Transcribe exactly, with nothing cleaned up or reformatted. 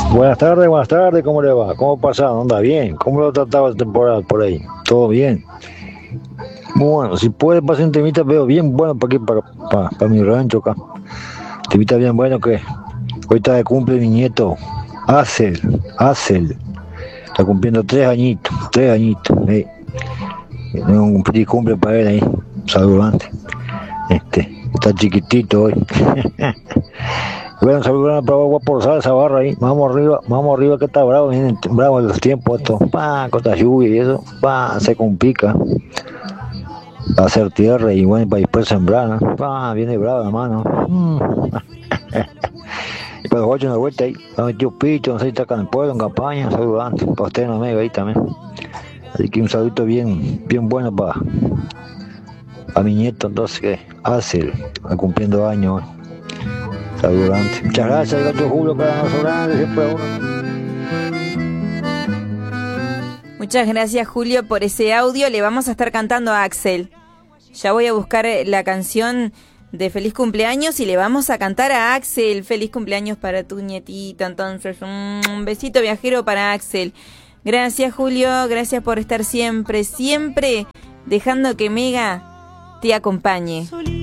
Buenas tardes, buenas tardes, ¿cómo le va? ¿Cómo pasa? ¿Anda bien? ¿Cómo lo trataba el temporal por ahí? ¿Todo bien? Bueno, si puede pasar un temita, veo bien bueno para aquí, para, para, para mi rancho acá. Temita bien bueno que hoy está de cumple mi nieto, Acel, Acel. Está cumpliendo tres añitos, tres añitos. Eh. Tengo un feliz cumple para él ahí, saludante. Este, está chiquitito hoy. Bueno, saludar para agua por esa barra ahí. Vamos arriba, vamos arriba que está bravo, vienen bravos los tiempos estos. Pa, con esta lluvia y eso, pa, se complica. Va a hacer tierra y bueno, para después sembrar, ¿no? Pa, viene brava la mano. Mm. Y para los ocho una vuelta ahí, va metido picho, no sé si está acá en el pueblo, en campaña, saludante. Para usted en la mega ahí también. Así que un saludito bien, bien bueno para a mi nieto, entonces que hace, cumpliendo años. Saludante. Muchas gracias, gato Julio, para nosotros grandes, siempre uno. Muchas gracias, Julio, por ese audio. Le vamos a estar cantando a Axel. Ya voy a buscar la canción de feliz cumpleaños y le vamos a cantar a Axel. Feliz cumpleaños para tu nietita. Entonces, un besito viajero para Axel. Gracias, Julio. Gracias por estar siempre, siempre dejando que Mega te acompañe.